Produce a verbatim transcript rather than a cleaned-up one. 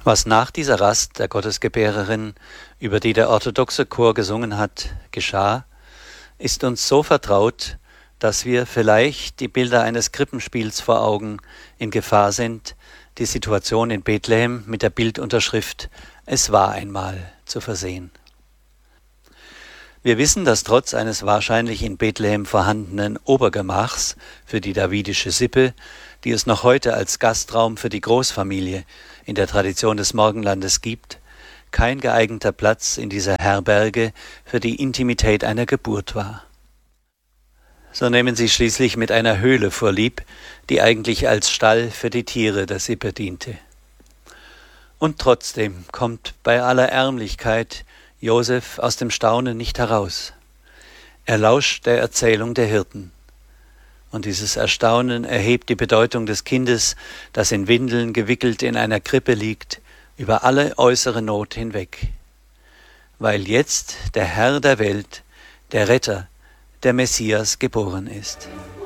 Was nach dieser Rast der Gottesgebärerin, über die der orthodoxe Chor gesungen hat, geschah, ist uns so vertraut, dass wir vielleicht die Bilder eines Krippenspiels vor Augen in Gefahr sind, die Situation in Bethlehem mit der Bildunterschrift »Es war einmal« zu versehen. Wir wissen, dass trotz eines wahrscheinlich in Bethlehem vorhandenen Obergemachs für die davidische Sippe, die es noch heute als Gastraum für die Großfamilie in der Tradition des Morgenlandes gibt, kein geeigneter Platz in dieser Herberge für die Intimität einer Geburt war. So nehmen sie schließlich mit einer Höhle vorlieb, die eigentlich als Stall für die Tiere der Sippe diente. Und trotzdem kommt bei aller Ärmlichkeit Josef aus dem Staunen nicht heraus. Er lauscht der Erzählung der Hirten. Und dieses Erstaunen erhebt die Bedeutung des Kindes, das in Windeln gewickelt in einer Krippe liegt, über alle äußere Not hinweg. Weil jetzt der Herr der Welt, der Retter, der Messias geboren ist.